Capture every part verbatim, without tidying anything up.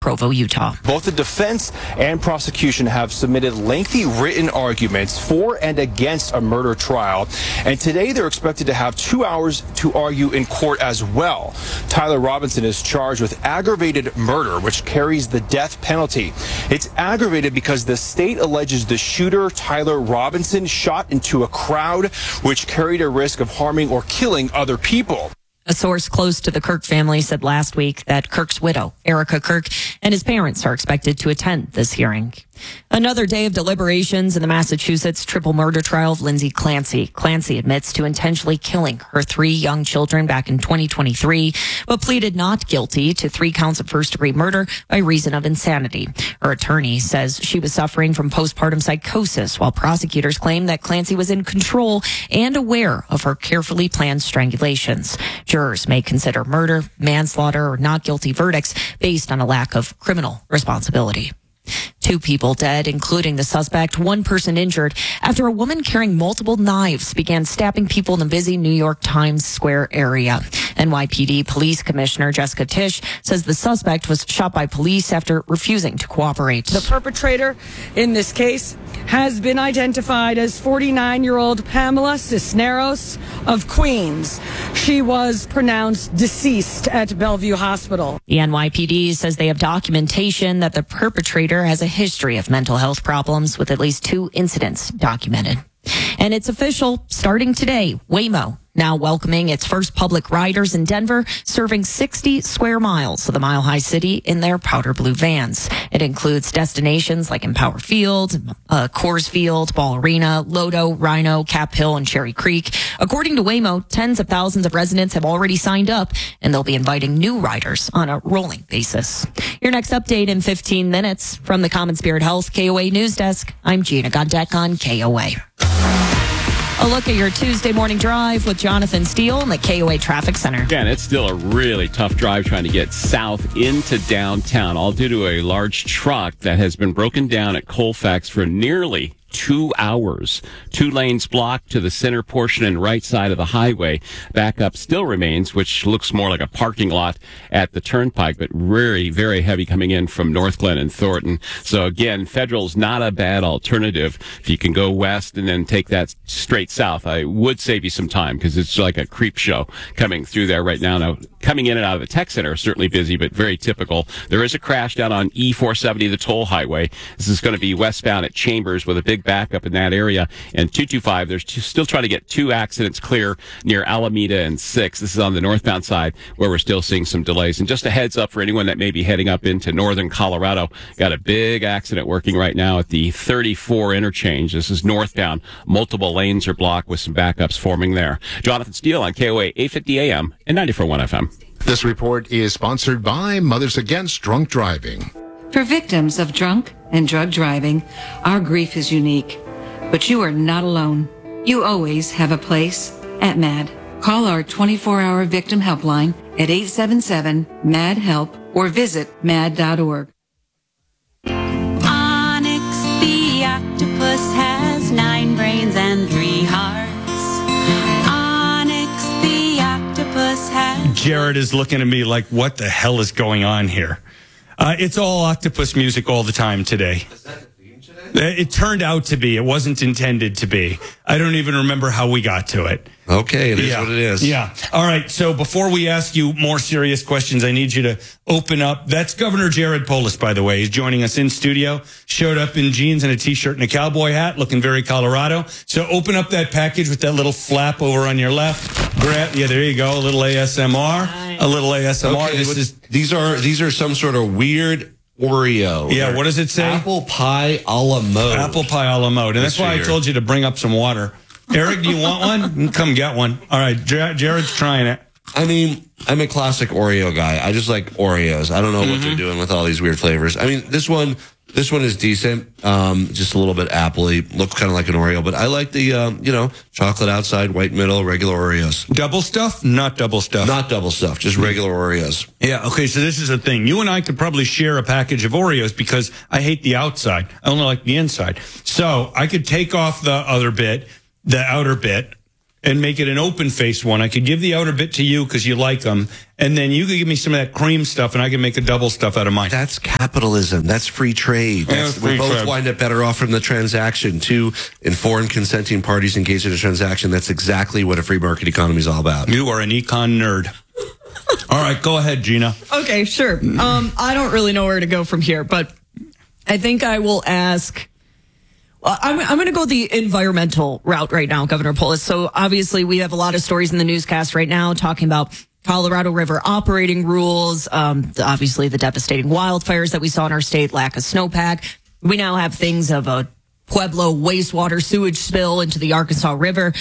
Provo, Utah. Both the defense and prosecution have submitted lengthy written arguments for and against a murder trial. And today they're expected to have two hours to argue in court as well. Tyler Robinson is charged with aggravated murder, which carries the death penalty. It's aggravated because the state alleges the shooter, Tyler Robinson, shot into a crowd, which carried a risk of harming or killing other people. A source close to the Kirk family said last week that Kirk's widow, Erica Kirk, and his parents are expected to attend this hearing. Another day of deliberations in the Massachusetts triple murder trial of Lindsay Clancy. Clancy admits to intentionally killing her three young children back in twenty twenty-three, but pleaded not guilty to three counts of first-degree murder by reason of insanity. Her attorney says she was suffering from postpartum psychosis, while prosecutors claim that Clancy was in control and aware of her carefully planned strangulations. Jurors may consider murder, manslaughter, or not guilty verdicts based on a lack of criminal responsibility. Two people dead, including the suspect, one person injured after a woman carrying multiple knives began stabbing people in the busy New York Times Square area. N Y P D Police Commissioner Jessica Tisch says the suspect was shot by police after refusing to cooperate. The perpetrator in this case has been identified as forty-nine-year-old Pamela Cisneros of Queens. She was pronounced deceased at Bellevue Hospital. The N Y P D says they have documentation that the perpetrator has a history of mental health problems, with at least two incidents documented. And it's official, starting today, Waymo now welcoming its first public riders in Denver, serving sixty square miles of the Mile High City in their powder blue vans. It includes destinations like Empower Field, uh, Coors Field, Ball Arena, Lodo, Rhino, Cap Hill, and Cherry Creek. According to Waymo, tens of thousands of residents have already signed up, and they'll be inviting new riders on a rolling basis. Your next update in fifteen minutes from the Common Spirit Health K O A News Desk. I'm Gina Godek on K O A. A look at your Tuesday morning drive with Jonathan Steele in the K O A Traffic Center. Again, it's still a really tough drive trying to get south into downtown, all due to a large truck that has been broken down at Colfax for nearly two hours. Two lanes blocked to the center portion and right side of the highway. Backup still remains, which looks more like a parking lot at the turnpike, but very, very heavy coming in from North Glen and Thornton. So again, Federal's not a bad alternative. If you can go west and then take that straight south, I would save you some time because it's like a creep show coming through there right now. Now, coming in and out of the tech center is certainly busy, but very typical. There is a crash down on E four seventy, the toll highway. This is going to be westbound at Chambers with a big backup in that area. And two two five, they're still trying to get two accidents clear near Alameda and six. This is on the northbound side where we're still seeing some delays. And just a heads up for anyone that may be heading up into northern Colorado, got a big accident working right now at the thirty-four interchange. This is northbound. Multiple lanes are blocked with some backups forming there. Jonathan Steele on K O A eight fifty A M and ninety-four point one F M. This report is sponsored by Mothers Against Drunk Driving. For victims of drunk and drug driving, our grief is unique. But you are not alone. You always have a place at MAD. Call our twenty-four hour victim helpline at eight seven seven, M A D, HELP or visit mad dot org. Onyx the octopus has nine brains and three hearts. Onyx the octopus has... Jared is looking at me like, what the hell is going on here? Uh, it's all octopus music all the time today. Is that the theme today? It turned out to be. It wasn't intended to be. I don't even remember how we got to it. Okay, it is yeah. what it is. Yeah. All right. So before we ask you more serious questions, I need you to open up. That's Governor Jared Polis, by the way. He's joining us in studio. Showed up in jeans and a T-shirt and a cowboy hat, looking very Colorado. So open up that package with that little flap over on your left. Grab. Yeah, there you go. A little A S M R. A little A S M R. Okay, this is these are these are some sort of weird Oreo. Yeah. What does it say? Apple pie a la mode. Apple pie a la mode, and that's why I told you to bring up some water. Eric, do you want one? Come get one. All right, Jar- Jared's trying it. I mean, I'm a classic Oreo guy. I just like Oreos. I don't know mm-hmm. what they're doing with all these weird flavors. I mean, this one, this one is decent. Um, just a little bit appley. Looks kind of like an Oreo, but I like the, um, you know, chocolate outside, white middle, regular Oreos. Double stuff? Not double stuff. Not double stuff, just regular Oreos. Yeah, okay, so this is a thing. You and I could probably share a package of Oreos because I hate the outside. I only like the inside. So I could take off the other bit, the outer bit, and make it an open-faced one. I could give the outer bit to you because you like them, and then you could give me some of that cream stuff, and I can make a double stuff out of mine. That's capitalism. That's free trade. That's, Yeah, free we both trade. wind up better off from the transaction. Two informed consenting parties engaged in a transaction. That's exactly what a free market economy is all about. You are an econ nerd. All right, go ahead, Gina. Okay, sure. Um, I don't really know where to go from here, but I think I will ask. Well, I'm, I'm going to go the environmental route right now, Governor Polis. So obviously we have a lot of stories in the newscast right now talking about Colorado River operating rules, um, obviously the devastating wildfires that we saw in our state, lack of snowpack. We now have things of a Pueblo wastewater sewage spill into the Arkansas River.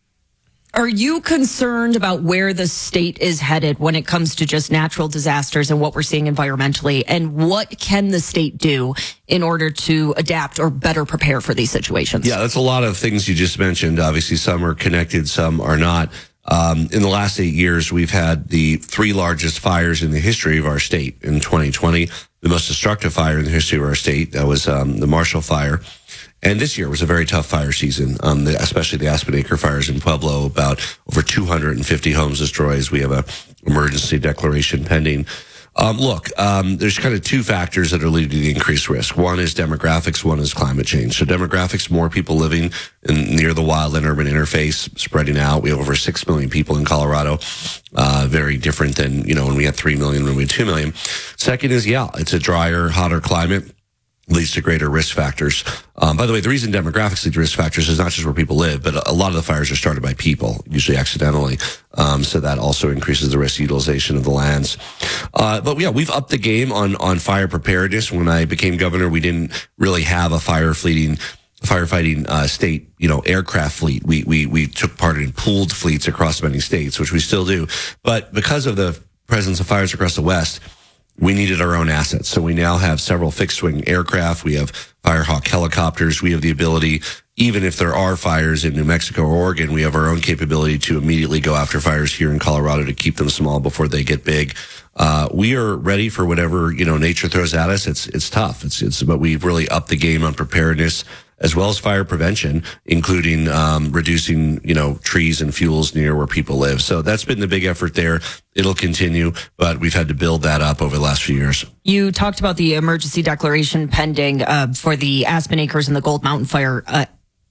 Are you concerned about where the state is headed when it comes to just natural disasters and what we're seeing environmentally? And what can the state do in order to adapt or better prepare for these situations? Yeah, that's a lot of things you just mentioned. Obviously, some are connected, some are not. Um, in the last eight years, we've had the three largest fires in the history of our state. In twenty twenty, the most destructive fire in the history of our state, that was um, the Marshall Fire. And this year was a very tough fire season, um, the, especially the Aspen Acre fires in Pueblo. About over two hundred fifty homes destroyed. We have a emergency declaration pending. Um, look, um, there's kind of two factors that are leading to the increased risk. One is demographics, one is climate change. So demographics, more people living in, near the wildland urban interface, spreading out. We have over six million people in Colorado. Uh, very different than, you know, when we had three million, when we had two million. Second is, yeah, it's a drier, hotter climate. Leads to greater risk factors. Um, by the way, the reason demographics lead to risk factors is not just where people live, but a lot of the fires are started by people, usually accidentally. Um, so that also increases the risk utilization of the lands. Uh, but yeah, we've upped the game on, on fire preparedness. When I became governor, we didn't really have a fire fleeting firefighting uh, state, you know, aircraft fleet. We we we took part in pooled fleets across many states, which we still do. But because of the presence of fires across the West, we needed our own assets. So we now have several fixed-wing aircraft. We have Firehawk helicopters. We have the ability, even if there are fires in New Mexico or Oregon, we have our own capability to immediately go after fires here in Colorado to keep them small before they get big. Uh, we are ready for whatever, you know, nature throws at us. It's, it's tough. It's, it's, but we've really upped the game on preparedness as well as fire prevention, including, um, reducing, you know, trees and fuels near where people live. So that's been the big effort there. It'll continue, but we've had to build that up over the last few years. You talked about the emergency declaration pending, uh, for the Aspen Acres and the Gold Mountain fire. Uh,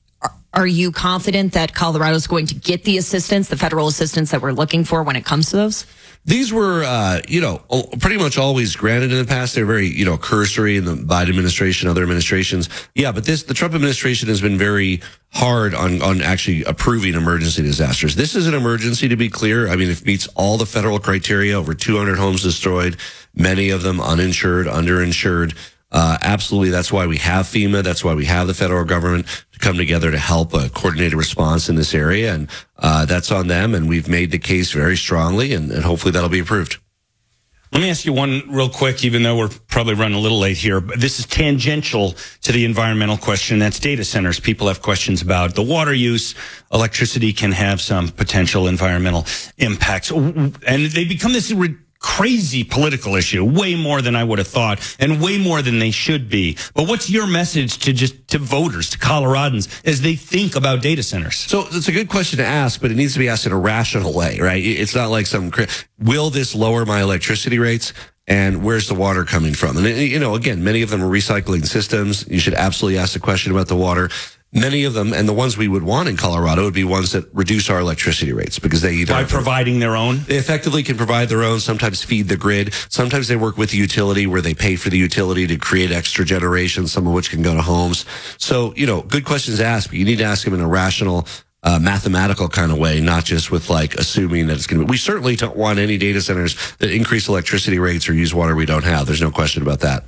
Are you confident that Colorado is going to get the assistance, the federal assistance that we're looking for when it comes to those? These were, uh, you know, pretty much always granted in the past. They're very, you know, cursory in the Biden administration, other administrations. Yeah, but this, the Trump administration has been very hard on, on actually approving emergency disasters. This is an emergency, to be clear. I mean, it meets all the federal criteria, over two hundred homes destroyed, many of them uninsured, underinsured. Uh, absolutely. That's why we have FEMA. That's why we have the federal government to come together to help a coordinated response in this area. And, uh, that's on them. And we've made the case very strongly, and, and hopefully that'll be approved. Let me ask you one real quick, even though we're probably running a little late here. But this is tangential to the environmental question. That's data centers. People have questions about the water use. Electricity can have some potential environmental impacts. And they become this crazy political issue, way more than I would have thought, and way more than they should be. But what's your message to just to voters, to Coloradans, as they think about data centers? So it's a good question to ask, but it needs to be asked in a rational way, right? It's not like some, will this lower my electricity rates? And where's the water coming from? And, you know, again, many of them are recycling systems. You should absolutely ask the question about the water. Many of them, and the ones we would want in Colorado, would be ones that reduce our electricity rates because they either by providing their own, they effectively can provide their own. Sometimes feed the grid. Sometimes they work with the utility where they pay for the utility to create extra generation, some of which can go to homes. So, you know, good questions asked, but you need to ask them in a rational, uh, mathematical kind of way, not just with like assuming that it's going to be. We certainly don't want any data centers that increase electricity rates or use water we don't have. There's no question about that.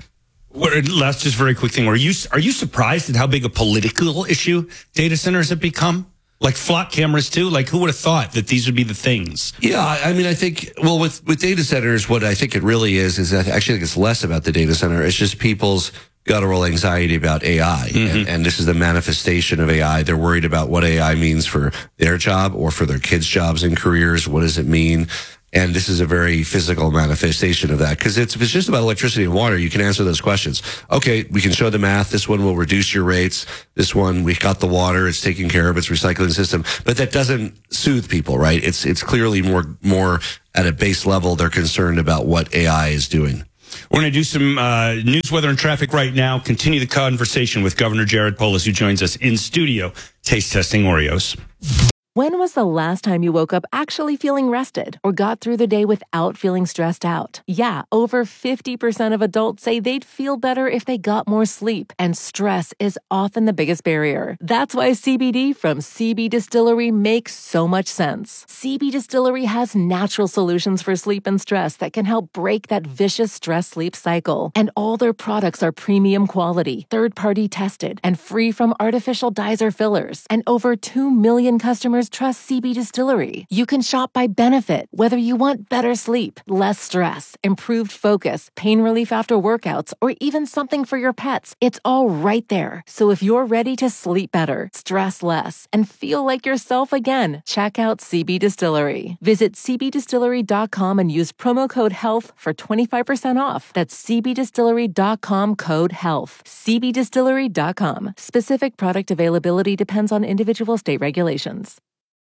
Last, just very quick thing. Are you are you surprised at how big a political issue data centers have become? Like flock cameras too? Like who would have thought that these would be the things? Yeah, I mean, I think, well, with, with data centers, what I think it really is, is that I actually think it's less about the data center. It's just people's guttural anxiety about A I. Mm-hmm. And, and this is the manifestation of A I. They're worried about what A I means for their job or for their kids' jobs and careers. What does it mean? And this is a very physical manifestation of that. Because if it's just about electricity and water, you can answer those questions. Okay, we can show the math. This one will reduce your rates. This one, we got the water. It's taking care of its recycling system. But that doesn't soothe people, right? It's it's clearly more more at a base level. They're concerned about what A I is doing. We're going to do some uh, news, weather, and traffic right now. Continue the conversation with Governor Jared Polis, who joins us in studio, taste testing Oreos. When was the last time you woke up actually feeling rested or got through the day without feeling stressed out? Yeah, over fifty percent of adults say they'd feel better if they got more sleep, and stress is often the biggest barrier. That's why C B D from C B Distillery makes so much sense. C B Distillery has natural solutions for sleep and stress that can help break that vicious stress-sleep cycle. And all their products are premium quality, third-party tested, and free from artificial dyes or fillers. And over two million customers trust C B Distillery. You can shop by benefit, whether you want better sleep, less stress, improved focus, pain relief after workouts, or even something for your pets. It's all right there. So if you're ready to sleep better, stress less, and feel like yourself again, check out C B Distillery. Visit c b distillery dot com and use promo code HEALTH for twenty-five percent off. That's c b distillery dot com code HEALTH. c b distillery dot com. Specific product availability depends on individual state regulations.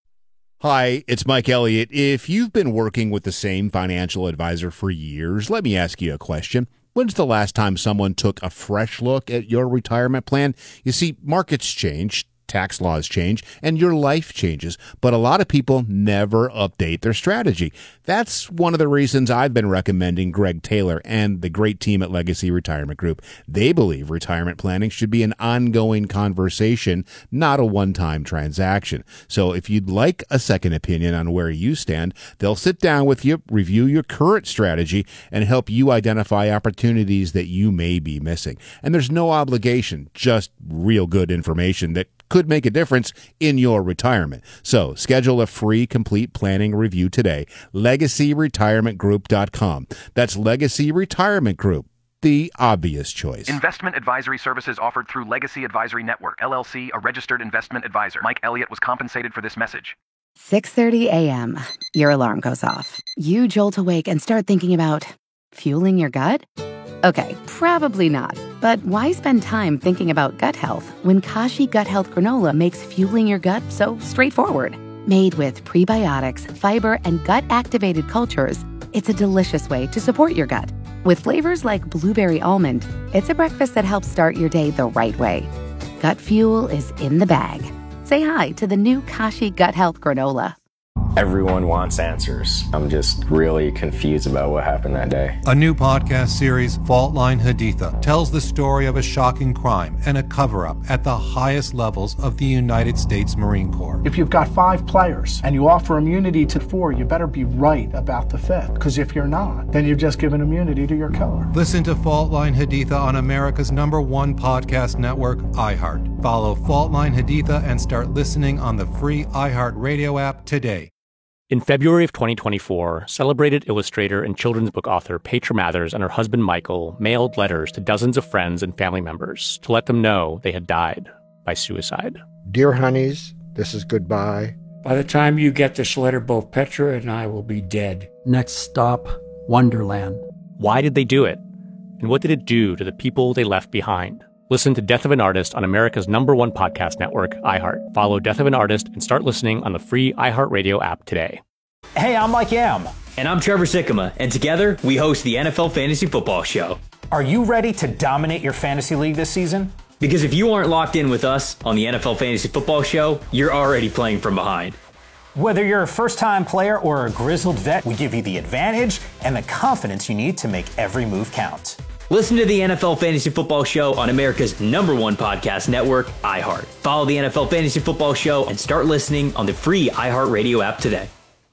Hi, it's Mike Elliott. If you've been working with the same financial advisor for years, let me ask you a question. When's the last time someone took a fresh look at your retirement plan? You see, markets change, tax laws change, and your life changes, but a lot of people never update their strategy. That's one of the reasons I've been recommending Greg Taylor and the great team at Legacy Retirement Group. They believe retirement planning should be an ongoing conversation, not a one-time transaction. So if you'd like a second opinion on where you stand, they'll sit down with you, review your current strategy, and help you identify opportunities that you may be missing. And there's no obligation, just real good information that could make a difference in your retirement. So schedule a free complete planning review today. legacy retirement group dot com. That's Legacy Retirement Group, the obvious choice. Investment advisory services offered through Legacy Advisory Network, L L C, a registered investment advisor. Mike Elliott was compensated for this message. six thirty a.m. Your alarm goes off. You jolt awake and start thinking about fueling your gut? Okay, probably not. But why spend time thinking about gut health when Kashi Gut Health Granola makes fueling your gut so straightforward? Made with prebiotics, fiber, and gut-activated cultures, it's a delicious way to support your gut. With flavors like blueberry almond, it's a breakfast that helps start your day the right way. Gut fuel is in the bag. Say hi to the new Kashi Gut Health Granola. Everyone wants answers. I'm just really confused about what happened that day. A new podcast series, Fault Line Haditha, tells the story of a shocking crime and a cover-up at the highest levels of the United States Marine Corps. If you've got five players and you offer immunity to four, you better be right about the fifth. Because if you're not, then you've just given immunity to your killer. Listen to Fault Line Haditha on America's number one podcast network, iHeart. Follow Fault Line Haditha and start listening on the free iHeart Radio app today. In February of twenty twenty-four, celebrated illustrator and children's book author Petra Mathers and her husband Michael mailed letters to dozens of friends and family members to let them know they had died by suicide. Dear honeys, this is goodbye. By the time you get this letter, both Petra and I will be dead. Next stop, Wonderland. Why did they do it? And what did it do to the people they left behind? Listen to Death of an Artist on America's number one podcast network, iHeart. Follow Death of an Artist and start listening on the free iHeartRadio app today. Hey, I'm Mike Yam. And I'm Trevor Sikkema. And together, we host the N F L Fantasy Football Show. Are you ready to dominate your fantasy league this season? Because if you aren't locked in with us on the N F L Fantasy Football Show, you're already playing from behind. Whether you're a first-time player or a grizzled vet, we give you the advantage and the confidence you need to make every move count. Listen to the N F L Fantasy Football Show on America's number one podcast network, iHeart. Follow the N F L Fantasy Football Show and start listening on the free iHeartRadio app today.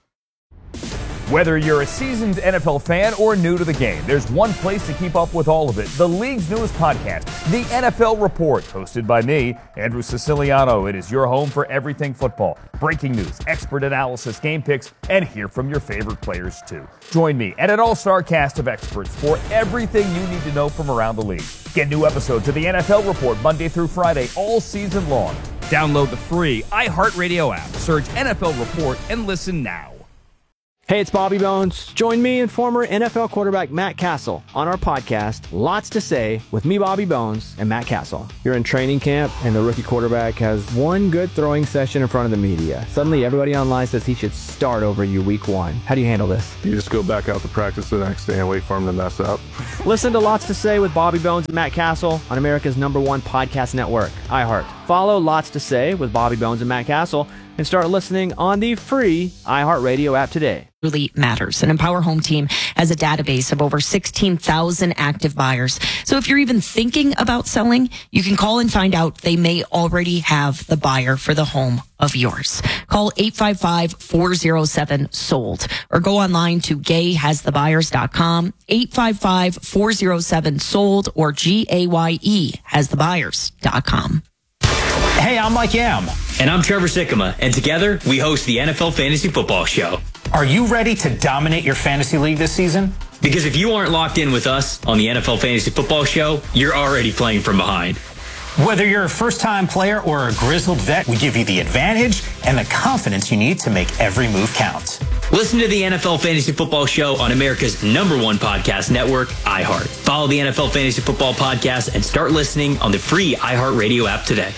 Whether you're a seasoned N F L fan or new to the game, there's one place to keep up with all of it. The league's newest podcast, The N F L Report, hosted by me, Andrew Siciliano. It is your home for everything football. Breaking news, expert analysis, game picks, and hear from your favorite players too. Join me and an all-star cast of experts for everything you need to know from around the league. Get new episodes of The N F L Report Monday through Friday all season long. Download the free iHeartRadio app, search N F L Report, and listen now. Hey, it's Bobby Bones. Join me and former N F L quarterback Matt Castle on our podcast, Lots to Say, with me, Bobby Bones, and Matt Castle. You're in training camp, and the rookie quarterback has one good throwing session in front of the media. Suddenly, everybody online says he should start over you week one. How do you handle this? You just go back out to practice the next day and wait for him to mess up. Listen to Lots to Say with Bobby Bones and Matt Castle on America's number one podcast network, iHeart. Follow Lots to Say with Bobby Bones and Matt Castle and start listening on the free iHeartRadio app today. Really matters. An Empower Home team has a database of over sixteen thousand active buyers. So if you're even thinking about selling, you can call and find out they may already have the buyer for the home of yours. Call eight five five, four oh seven, sold or go online to gay has the buyers dot com, eight five five, four oh seven, sold or G A Y E has the buyers dot com. Hey, I'm Mike Yam. And I'm Trevor Sikkema. And together, we host the N F L Fantasy Football Show. Are you ready to dominate your fantasy league this season? Because if you aren't locked in with us on the N F L Fantasy Football Show, you're already playing from behind. Whether you're a first-time player or a grizzled vet, we give you the advantage and the confidence you need to make every move count. Listen to the N F L Fantasy Football Show on America's number one podcast network, iHeart. Follow the N F L Fantasy Football Podcast and start listening on the free iHeartRadio app today.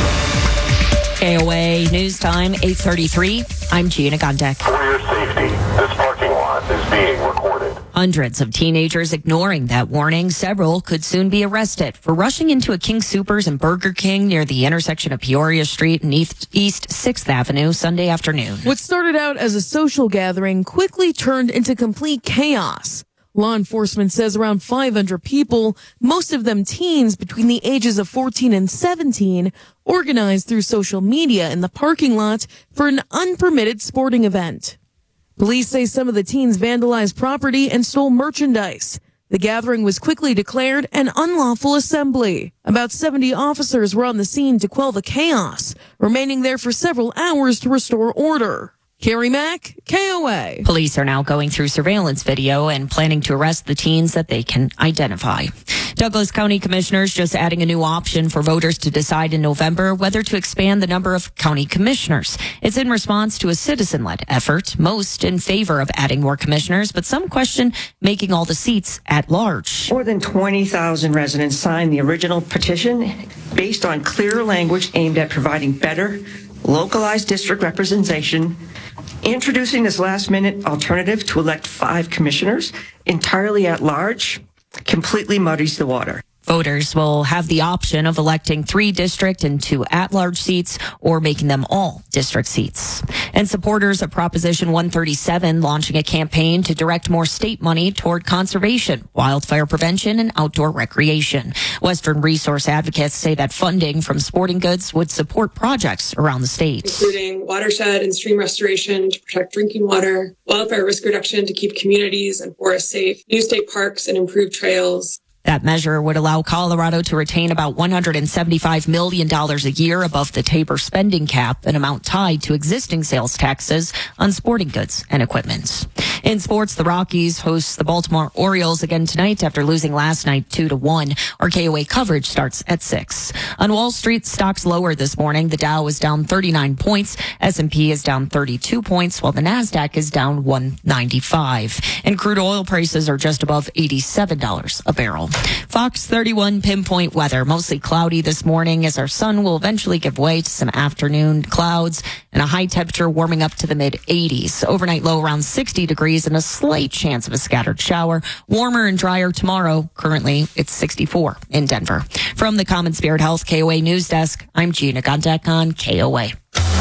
K O A News Time, eight thirty-three. I'm Gina Gondek. For your safety, this parking lot is being recorded. Hundreds of teenagers ignoring that warning. Several could soon be arrested for rushing into a King Soopers and Burger King near the intersection of Peoria Street and East sixth Avenue Sunday afternoon. What started out as a social gathering quickly turned into complete chaos. Law enforcement says around five hundred people, most of them teens between the ages of fourteen and seventeen, organized through social media in the parking lot for an unpermitted sporting event. Police say some of the teens vandalized property and stole merchandise. The gathering was quickly declared an unlawful assembly. About seventy officers were on the scene to quell the chaos, remaining there for several hours to restore order. Carrie Mack, K O A. Police are now going through surveillance video and planning to arrest the teens that they can identify. Douglas County commissioners just adding a new option for voters to decide in November whether to expand the number of county commissioners. It's in response to a citizen-led effort, most in favor of adding more commissioners, but some question making all the seats at large. More than twenty thousand residents signed the original petition based on clear language aimed at providing better, localized district representation. Introducing this last-minute alternative to elect five commissioners entirely at large completely muddies the water. Voters will have the option of electing three district and two at-large seats or making them all district seats. And supporters of Proposition one thirty-seven launching a campaign to direct more state money toward conservation, wildfire prevention, and outdoor recreation. Western resource advocates say that funding from sporting goods would support projects around the state, including watershed and stream restoration to protect drinking water, wildfire risk reduction to keep communities and forests safe, new state parks and improved trails. That measure would allow Colorado to retain about one hundred seventy-five million dollars a year above the Tabor spending cap, an amount tied to existing sales taxes on sporting goods and equipment. In sports, the Rockies host the Baltimore Orioles again tonight after losing last night two to one. Our K O A coverage starts at six. On Wall Street, stocks lower this morning. The Dow is down thirty-nine points. S and P is down thirty-two points, while the Nasdaq is down one ninety-five. And crude oil prices are just above eighty-seven dollars a barrel. Fox thirty-one pinpoint weather. Mostly cloudy this morning as our sun will eventually give way to some afternoon clouds and a high temperature warming up to the mid eighties. Overnight low around sixty degrees and a slight chance of a scattered shower. Warmer and drier tomorrow. Currently, it's sixty-four in Denver. From the Common Spirit Health K O A News Desk, I'm Gina Gondek on K O A.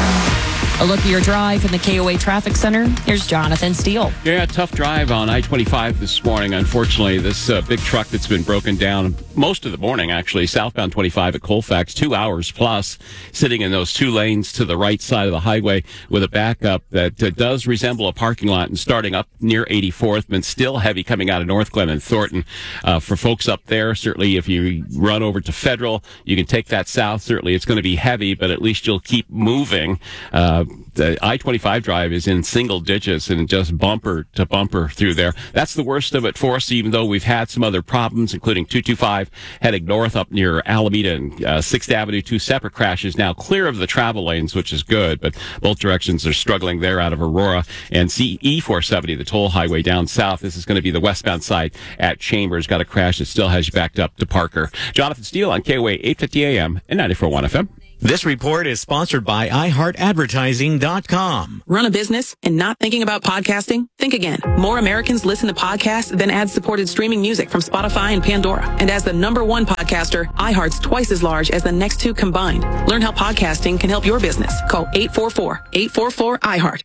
A look at your drive in the K O A Traffic Center. Here's Jonathan Steele. Yeah, tough drive on I twenty-five this morning. Unfortunately, this uh, big truck that's been broken down most of the morning, actually, southbound twenty-five at Colfax, two hours plus, sitting in those two lanes to the right side of the highway with a backup that uh, does resemble a parking lot and starting up near eighty-fourth, but still heavy coming out of North Glen and Thornton. Uh, for folks up there, certainly if you run over to Federal, you can take that south. Certainly it's going to be heavy, but at least you'll keep moving. Uh, the I twenty-five drive is in single digits and just bumper to bumper through there. That's the worst of it for us, even though we've had some other problems, including two twenty-five heading north up near Alameda and uh, sixth Avenue, two separate crashes now clear of the travel lanes, which is good, but both directions are struggling there out of Aurora. And C E four seventy, the toll highway down south, this is going to be the westbound side at Chambers. Got a crash that still has you backed up to Parker. Jonathan Steele on K O A eight fifty A M and ninety-four point one F M. This report is sponsored by i heart advertising dot com. Run a business and not thinking about podcasting? Think again. More Americans listen to podcasts than ad-supported streaming music from Spotify and Pandora. And as the number one podcaster, iHeart's twice as large as the next two combined. Learn how podcasting can help your business. Call eight four four, eight four four, I heart.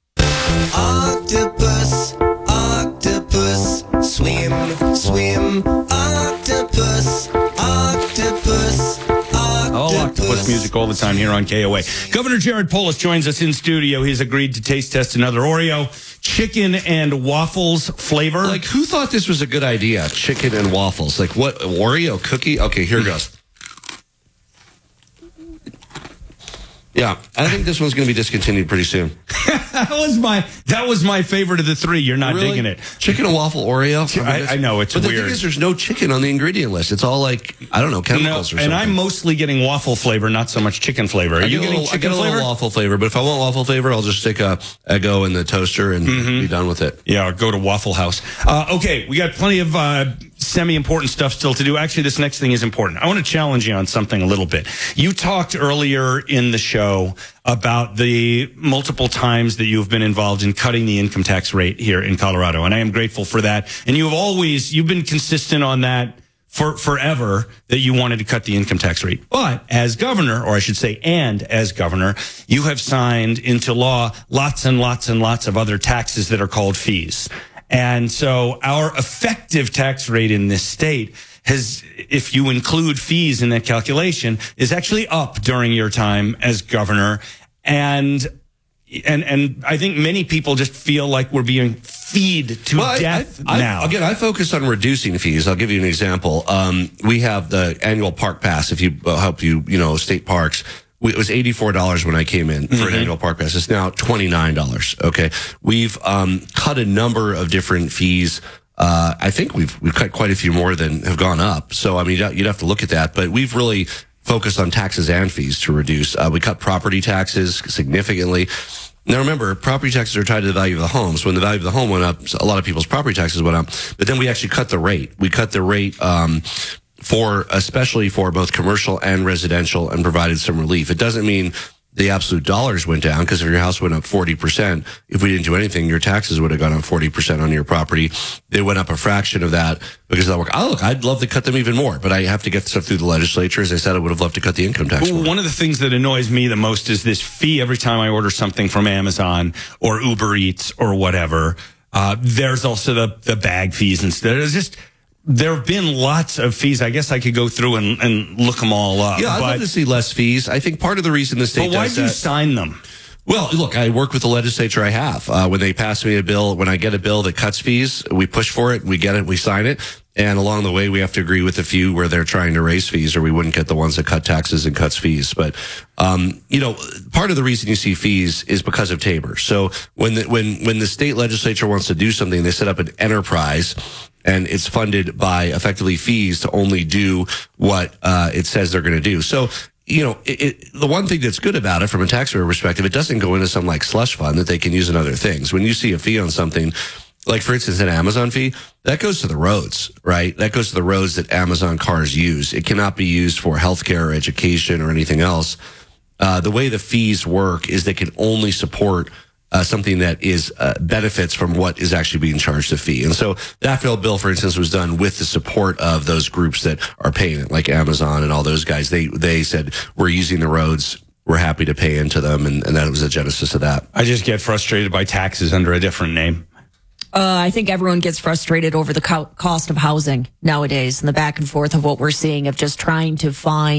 Octopus, octopus, swim, swim, octopus, octopus. All octopus music all the time here on K O A. Governor Jared Polis joins us in studio. He's agreed to taste test another Oreo chicken and waffles flavor. Like, who thought this was a good idea? Chicken and waffles. Like, what? Oreo cookie? Okay, here goes. Yeah, I think this one's going to be discontinued pretty soon. that was my that was my favorite of the three. You're not really? digging it. Chicken and waffle Oreo? I, mean, I, I know, it's but weird. But the thing is, there's no chicken on the ingredient list. It's all like, I don't know, chemicals no, or something. And I'm mostly getting waffle flavor, not so much chicken flavor. Are I you get getting little, chicken I get a flavor? little waffle flavor, but if I want waffle flavor, I'll just stick a Eggo in the toaster and mm-hmm. be done with it. Yeah, or go to Waffle House. Uh, okay, we got plenty of uh, semi-important stuff still to do. Actually, this next thing is important. I want to challenge you on something a little bit. You talked earlier in the show about the multiple times that you've been involved in cutting the income tax rate here in Colorado, and I am grateful for that. And you've always, you've been consistent on that for forever, that you wanted to cut the income tax rate. But as governor, or I should say, and as governor, you have signed into law lots and lots and lots of other taxes that are called fees. And so our effective tax rate in this state has, if you include fees in that calculation, is actually up during your time as governor. And and and I think many people just feel like we're being feed to well, death I, I, now. I, again, I focus on reducing fees. I'll give you an example. Um, we have the annual park pass. If you uh, help you, you know, state parks. It was eighty-four dollars when I came in for mm-hmm. an annual park pass. It's now twenty-nine dollars. Okay. We've, um, cut a number of different fees. Uh, I think we've, we've cut quite a few more than have gone up. So, I mean, you'd have to look at that, but we've really focused on taxes and fees to reduce. Uh, we cut property taxes significantly. Now, remember, property taxes are tied to the value of the home. So when the value of the home went up, a lot of people's property taxes went up, but then we actually cut the rate. We cut the rate, um, for, especially for both commercial and residential, and provided some relief. It doesn't mean the absolute dollars went down, because if your house went up forty percent, if we didn't do anything, your taxes would have gone up forty percent on your property. They went up a fraction of that because of that work. Oh, look, I'd love to cut them even more, but I have to get stuff through the legislature. As I said, I would have loved to cut the income tax more. One of the things that annoys me the most is this fee every time I order something from Amazon or Uber Eats or whatever. Uh, there's also the, the bag fees and stuff. It's just, there have been lots of fees. I guess I could go through and, and look them all up. Yeah, I'd but, love to see less fees. I think part of the reason the state but why does do you that, sign them? Well, look, I work with the legislature. I have. Uh, when they pass me a bill, when I get a bill that cuts fees, we push for it, we get it, we sign it. And along the way, we have to agree with a few where they're trying to raise fees, or we wouldn't get the ones that cut taxes and cuts fees. But, um, you know, part of the reason you see fees is because of Tabor. So when the, when, when the state legislature wants to do something, they set up an enterprise, and it's funded by effectively fees to only do what, uh, it says they're going to do. So, you know, it, it, the one thing that's good about it from a taxpayer perspective, it doesn't go into some like slush fund that they can use in other things. When you see a fee on something, like for instance, an Amazon fee, that goes to the roads, right? That goes to the roads that Amazon cars use. It cannot be used for healthcare or education or anything else. Uh, the way the fees work is they can only support Uh, something that is uh, benefits from what is actually being charged a fee. And so that bill, for instance, was done with the support of those groups that are paying it, like Amazon and all those guys. They they said, we're using the roads, we're happy to pay into them, and, and that was the genesis of that. I just get frustrated by taxes under a different name. Uh, I think everyone gets frustrated over the co- cost of housing nowadays, and the back and forth of what we're seeing of just trying to find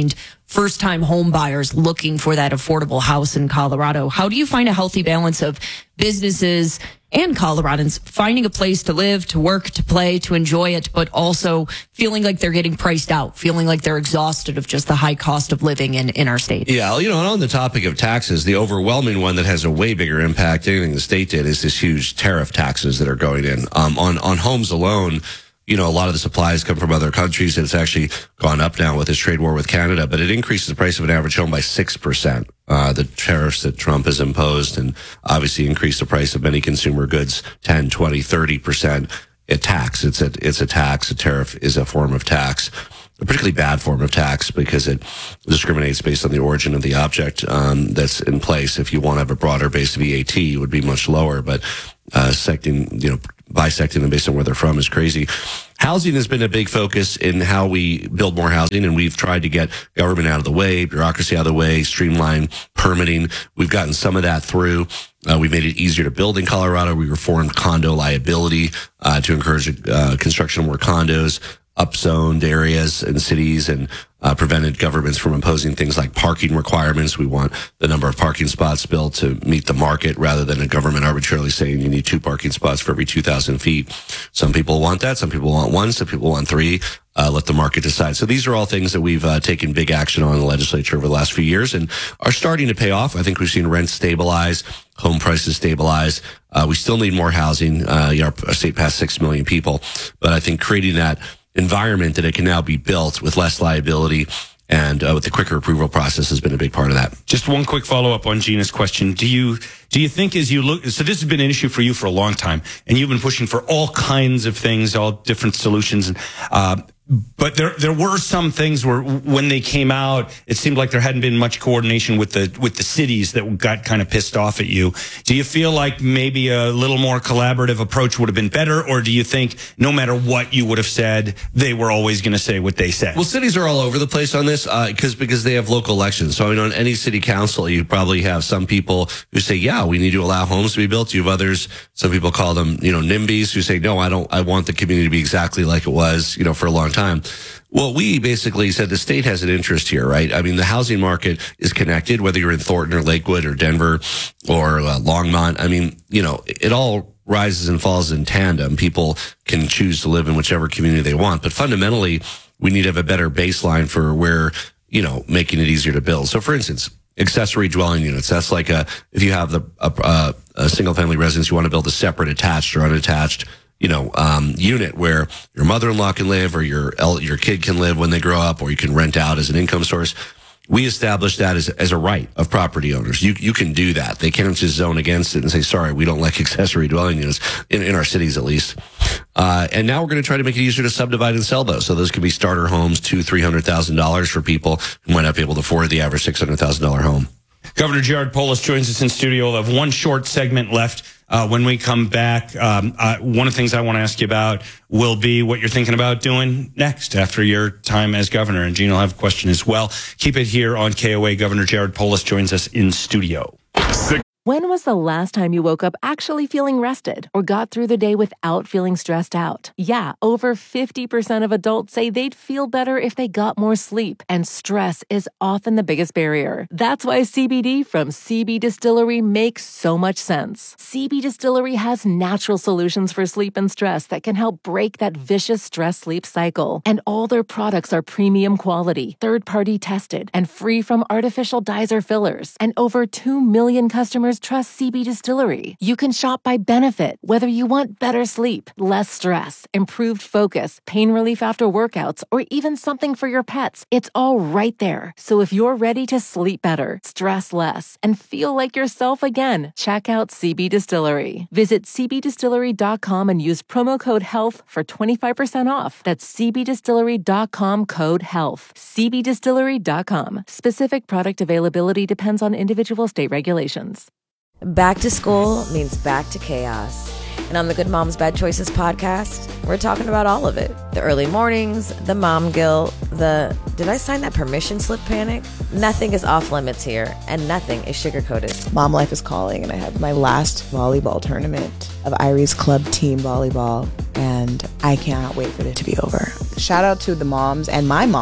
first-time home buyers looking for that affordable house in Colorado. How do you find a healthy balance of businesses and Coloradans finding a place to live, to work, to play, to enjoy it, but also feeling like they're getting priced out, feeling like they're exhausted of just the high cost of living in, in our state? Yeah, you know, and on the topic of taxes, the overwhelming one that has a way bigger impact than anything the state did is this huge tariff taxes that are going in. Um, on, on homes alone, you know, a lot of the supplies come from other countries, and it's actually gone up now with this trade war with Canada, but it increases the price of an average home by six percent. Uh, the tariffs that Trump has imposed, and obviously increased the price of many consumer goods ten, twenty, thirty percent. A tax. It's a, it's a tax. A tariff is a form of tax, a particularly bad form of tax because it discriminates based on the origin of the object um, that's in place. If you want to have a broader base V A T, it would be much lower, but uh, secting, you know, bisecting them based on where they're from is crazy. Housing has been a big focus in how we build more housing, and we've tried to get government out of the way, bureaucracy out of the way, streamline permitting. We've gotten some of that through. Uh, we made it easier to build in Colorado. We reformed condo liability uh, to encourage uh, construction of more condos, upzoned areas and cities, and uh, prevented governments from imposing things like parking requirements. We want the number of parking spots built to meet the market rather than a government arbitrarily saying you need two parking spots for every two thousand feet. Some people want that. Some people want one. Some people want three. Uh, let the market decide. So these are all things that we've uh, taken big action on in the legislature over the last few years and are starting to pay off. I think we've seen rents stabilize, home prices stabilize. Uh, we still need more housing. Uh, our, our state passed six million people, but I think creating that environment that it can now be built with less liability and uh, with the quicker approval process has been a big part of that. Just one quick follow up on Gina's question. Do you do you think as you look, so this has been an issue for you for a long time, and you've been pushing for all kinds of things, all different solutions, and uh, but there there were some things where when they came out, it seemed like there hadn't been much coordination with the with the cities that got kind of pissed off at you. Do you feel like maybe a little more collaborative approach would have been better, or do you think no matter what you would have said, they were always going to say what they said? Well, cities are all over the place on this because uh, because they have local elections. So I mean, on any city council, you probably have some people who say, "Yeah, we need to allow homes to be built." You have others. Some people call them, you know, NIMBYs, who say, "No, I don't. I want the community to be exactly like it was, you know, for a long time." Well, we basically said the state has an interest here, right? I mean, the housing market is connected, whether you're in Thornton or Lakewood or Denver or uh, Longmont. I mean, you know, it all rises and falls in tandem. People can choose to live in whichever community they want. But fundamentally, we need to have a better baseline for where, you know, making it easier to build. So, for instance, accessory dwelling units. That's like a, if you have the, a, a single family residence, you want to build a separate attached or unattached, you know, um, unit where your mother-in-law can live or your, your kid can live when they grow up, or you can rent out as an income source. We established that as, as a right of property owners. You, you can do that. They can't just zone against it and say, sorry, we don't like accessory dwelling units in, in our cities, at least. Uh, and now we're going to try to make it easier to subdivide and sell those. So those can be starter homes, two, three hundred thousand dollars for people who might not be able to afford the average six hundred thousand dollars home. Governor Jared Polis joins us in studio. We'll have one short segment left. Uh, when we come back, um, uh, one of the things I want to ask you about will be what you're thinking about doing next after your time as governor. And Gina will have a question as well. Keep it here on K O A. Governor Jared Polis joins us in studio. Six. When was the last time you woke up actually feeling rested or got through the day without feeling stressed out? Yeah, over fifty percent of adults say they'd feel better if they got more sleep, and stress is often the biggest barrier. That's why C B D from C B Distillery makes so much sense. C B Distillery has natural solutions for sleep and stress that can help break that vicious stress-sleep cycle. And all their products are premium quality, third-party tested, and free from artificial dyes or fillers. And over two million customers trust C B Distillery. You can shop by benefit, whether you want better sleep, less stress, improved focus, pain relief after workouts, or even something for your pets. It's all right there. So if you're ready to sleep better, stress less, and feel like yourself again, check out C B Distillery. Visit c b distillery dot com and use promo code HEALTH for twenty-five percent off. That's c b distillery dot com code HEALTH. c b distillery dot com. Specific product availability depends on individual state regulations. Back to school means back to chaos. And on the Good Moms Bad Choices podcast, we're talking about all of it. The early mornings, the mom guilt, the did I sign that permission slip panic? Nothing is off limits here, and nothing is sugar-coated. Mom life is calling, and I have my last volleyball tournament of Irie's Club team volleyball, and I cannot wait for it to be over. Shout out to the moms and my mom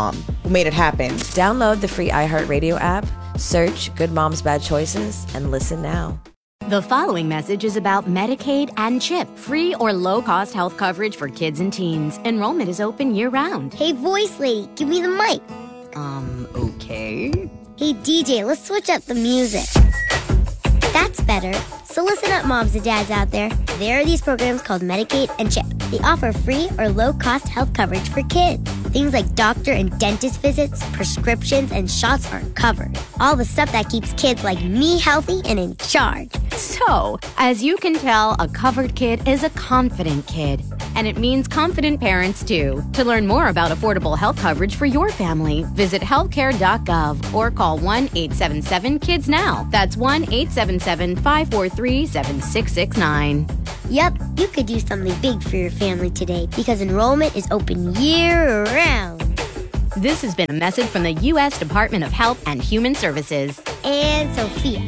who made it happen. Download the free iHeartRadio app, search Good Moms Bad Choices, and listen now. The following message is about Medicaid and CHIP, free or low-cost health coverage for kids and teens. Enrollment is open year-round. Hey, voice lady, give me the mic. Um, okay. Hey, D J, let's switch up the music. That's better. So listen up, moms and dads out there. There are these programs called Medicaid and CHIP. They offer free or low-cost health coverage for kids. Things like doctor and dentist visits, prescriptions, and shots are covered. All the stuff that keeps kids like me healthy and in charge. So, as you can tell, a covered kid is a confident kid. And it means confident parents, too. To learn more about affordable health coverage for your family, visit healthcare dot gov or call one eight seven seven kids now. That's one eight seven seven, five four three, seven six six nine. Yep, you could do something big for your family today because enrollment is open year-round. This has been a message from the U S Department of Health and Human Services. And Sophia.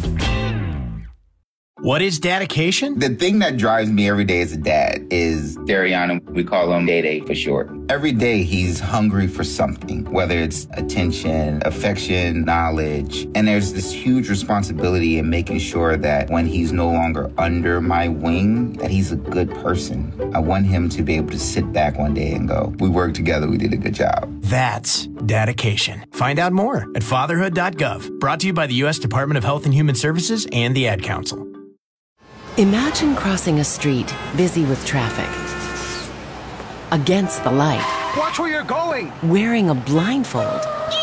What is dedication? The thing that drives me every day as a dad is Dariana. We call him Day Day for short. Every day he's hungry for something, whether it's attention, affection, knowledge. And there's this huge responsibility in making sure that when he's no longer under my wing, that he's a good person. I want him to be able to sit back one day and go, we worked together, we did a good job. That's dedication. Find out more at fatherhood dot gov. Brought to you by the U S Department of Health and Human Services and the Ad Council. Imagine crossing a street busy with traffic. Against the light. Watch where you're going! Wearing a blindfold.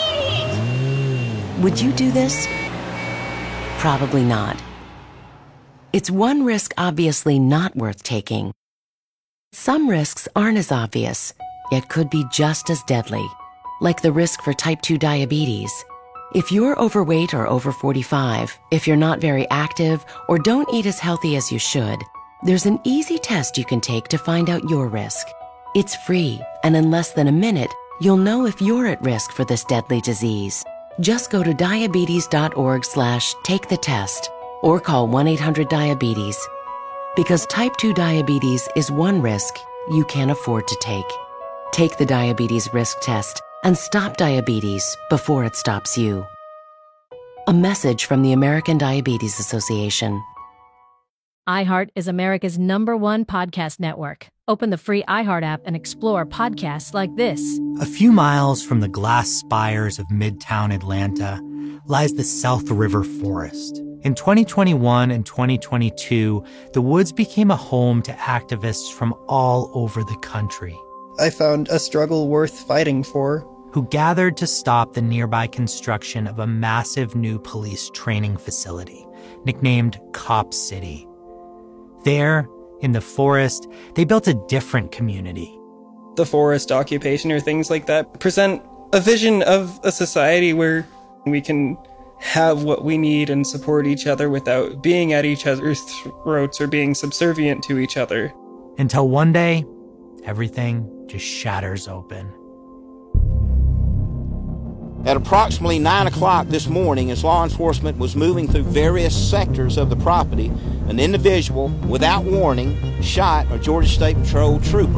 Would you do this? Probably not. It's one risk obviously not worth taking. Some risks aren't as obvious, yet could be just as deadly, like the risk for type two diabetes. If you're overweight or over forty-five, if you're not very active, or don't eat as healthy as you should, there's an easy test you can take to find out your risk. It's free, and in less than a minute, you'll know if you're at risk for this deadly disease. Just go to diabetes dot org slash take the test or call one eight hundred diabetes. Because type two diabetes is one risk you can't afford to take. Take the diabetes risk test and stop diabetes before it stops you. A message from the American Diabetes Association. iHeart is America's number one podcast network. Open the free iHeart app and explore podcasts like this. A few miles from the glass spires of Midtown Atlanta lies the South River Forest. In twenty twenty-one and twenty twenty-two, the woods became a home to activists from all over the country. I found a struggle worth fighting for. Who gathered to stop the nearby construction of a massive new police training facility, nicknamed Cop City. There, in the forest, they built a different community. The forest occupation or things like that present a vision of a society where we can have what we need and support each other without being at each other's throats or being subservient to each other. Until one day, everything just shatters open. At approximately nine o'clock this morning, as law enforcement was moving through various sectors of the property, an individual, without warning, shot a Georgia State Patrol trooper.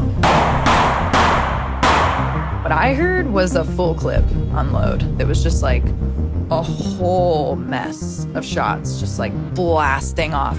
What I heard was a full clip unload. It was just like a whole mess of shots, just like blasting off.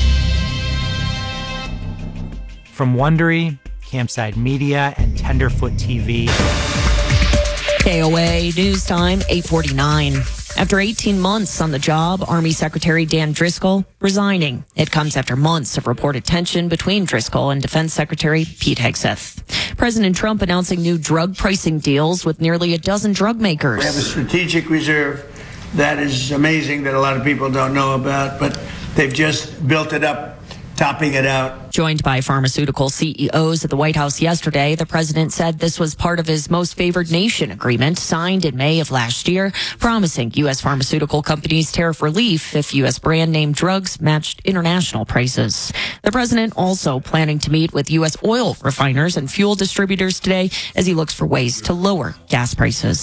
From Wondery, Campside Media, and Tenderfoot T V. K O A News Time, eight forty-nine. After eighteen months on the job, Army Secretary Dan Driscoll resigning. It comes after months of reported tension between Driscoll and Defense Secretary Pete Hegseth. President Trump announcing new drug pricing deals with nearly a dozen drug makers. We have a strategic reserve that is amazing that a lot of people don't know about, but they've just built it up, topping it out. Joined by pharmaceutical C E Os at the White House yesterday, the president said this was part of his most favored nation agreement signed in May of last year, promising U S pharmaceutical companies tariff relief if U S brand name drugs matched international prices. The president also planning to meet with U S oil refiners and fuel distributors today as he looks for ways to lower gas prices. And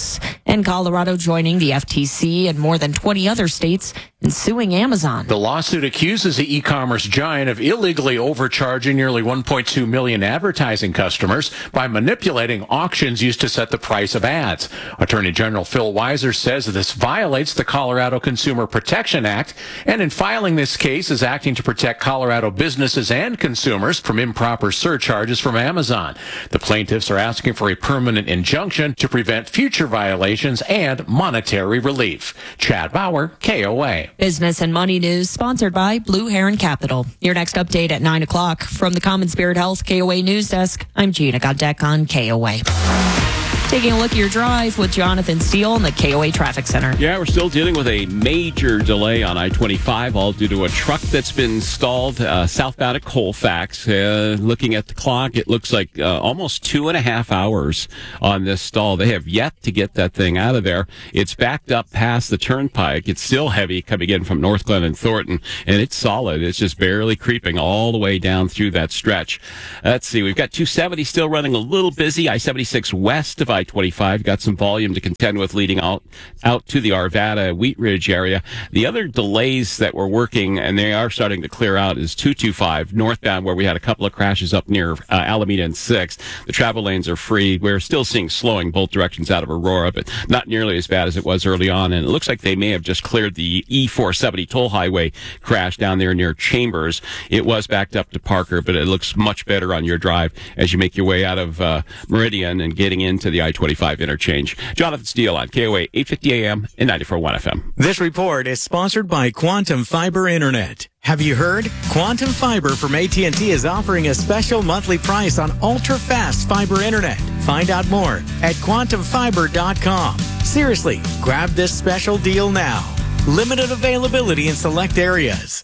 And Colorado joining the F T C and more than twenty other states in suing Amazon. The lawsuit accuses the e-commerce giant of illegally overcharging nearly one point two million advertising customers by manipulating auctions used to set the price of ads. Attorney General Phil Weiser says this violates the Colorado Consumer Protection Act, and in filing this case is acting to protect Colorado businesses and consumers from improper surcharges from Amazon. The plaintiffs are asking for a permanent injunction to prevent future violations and monetary relief. Chad Bauer, K O A. Business and Money News, sponsored by Blue Heron Capital. Your next update at nine o'clock. From the Common Spirit Health K O A News Desk, I'm Gina Godek on K O A. Taking a look at your drive with Jonathan Steele in the K O A Traffic Center. Yeah, we're still dealing with a major delay on I twenty-five, all due to a truck that's been stalled uh, southbound at Colfax. Uh, looking at the clock, it looks like uh, almost two and a half hours on this stall. They have yet to get that thing out of there. It's backed up past the turnpike. It's still heavy coming in from North Glen and Thornton, and it's solid. It's just barely creeping all the way down through that stretch. Let's see, we've got two seventy still running a little busy. I seventy-six west of I twenty-five got some volume to contend with leading out out to the Arvada Wheat Ridge area. The other delays that we're working, and they are starting to clear out, is two twenty-five northbound, where we had a couple of crashes up near uh, Alameda and sixth. The travel lanes are free. We're still seeing slowing both directions out of Aurora, but not nearly as bad as it was early on. And it looks like they may have just cleared the E four seventy toll highway crash down there near Chambers. It was backed up to Parker, but it looks much better on your drive as you make your way out of uh, Meridian and getting into the I twenty-five interchange. Jonathan Steele on K O A eight fifty A M and ninety-four point one F M. This report is sponsored by Quantum Fiber Internet. Have you heard? Quantum Fiber from A T and T is offering a special monthly price on ultra-fast fiber internet. Find out more at quantum fiber dot com. Seriously, grab this special deal now. Limited availability in select areas.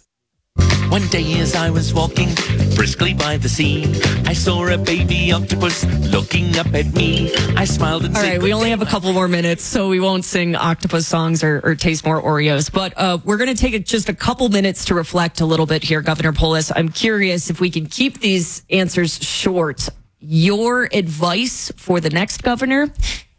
One day as I was walking briskly by the sea, I saw a baby octopus looking up at me. I smiled and All said, right, we only have a couple more minutes, so we won't sing octopus songs or, or taste more Oreos. But uh, we're going to take just a couple minutes to reflect a little bit here, Governor Polis. I'm curious if we can keep these answers short. Your advice for the next governor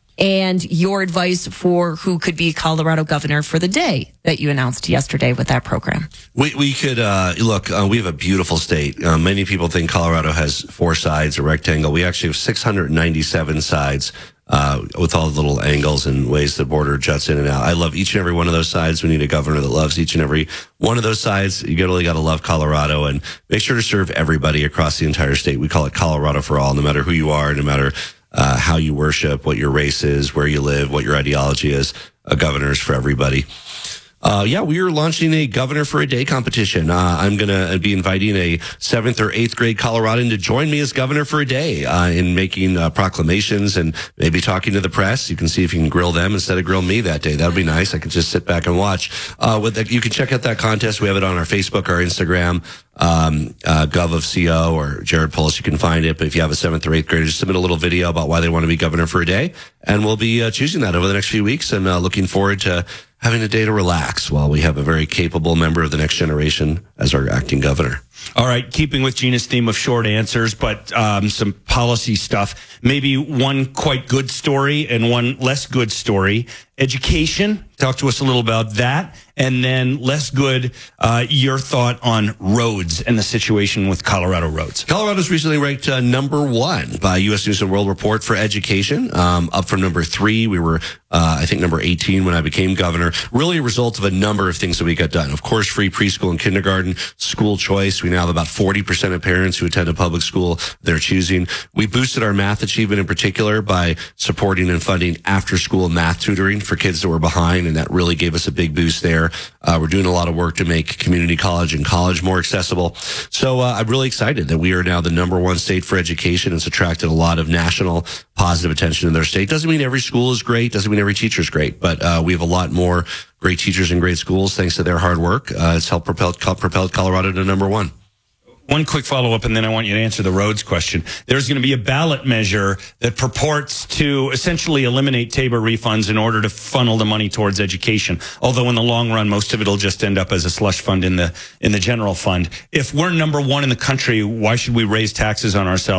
and your advice for who could be Colorado governor for the day that you announced yesterday with that program. We we could uh, look. Uh, we have a beautiful state. Uh, many people think Colorado has four sides, a rectangle. We actually have six hundred ninety-seven sides uh, with all the little angles and ways the border juts in and out. I love each and every one of those sides. We need a governor that loves each and every one of those sides. You really got to love Colorado and make sure to serve everybody across the entire state. We call it Colorado for all, no matter who you are, no matter Uh, how you worship, what your race is, where you live, what your ideology is. A governor's for everybody. Uh, yeah, we are launching a Governor for a Day competition. Uh, I'm going to be inviting a seventh or eighth grade Coloradan to join me as Governor for a Day uh, in making uh, proclamations and maybe talking to the press. You can see if you can grill them instead of grill me that day. That would be nice. I could just sit back and watch. Uh, with the, you can check out that contest. We have it on our Facebook, our Instagram, um, uh, Gov of C O or Jared Polis. You can find it. But if you have a seventh or eighth grader, just submit a little video about why they want to be Governor for a Day. And we'll be uh, choosing that over the next few weeks and uh, looking forward to having a day to relax while we have a very capable member of the next generation as our acting governor. All right, keeping with Gina's theme of short answers, but um, some policy stuff. Maybe one quite good story and one less good story. Education, talk to us a little about that. And then less good, uh, your thought on roads and the situation with Colorado roads. Colorado's recently ranked uh, number one by U S News and World Report for education, um, up from number three. We were, uh, I think, number eighteen when I became governor. Really a result of a number of things that we got done. Of course, free preschool and kindergarten, school choice. We now have about forty percent of parents who attend a public school they're choosing. We boosted our math achievement in particular by supporting and funding after-school math tutoring for kids that were behind, and that really gave us a big boost there. Uh, we're doing a lot of work to make community college and college more accessible. So uh, I'm really excited that we are now the number one state for education. It's attracted a lot of national positive attention in their state. Doesn't mean every school is great. Doesn't mean every teacher is great. But uh, we have a lot more great teachers in great schools thanks to their hard work. Uh, it's helped propel, propelled Colorado to number one. One quick follow-up, and then I want you to answer the roads question. There's going to be a ballot measure that purports to essentially eliminate Tabor refunds in order to funnel the money towards education. Although in the long run, most of it will just end up as a slush fund in the in the general fund. If we're number one in the country, why should we raise taxes on ourselves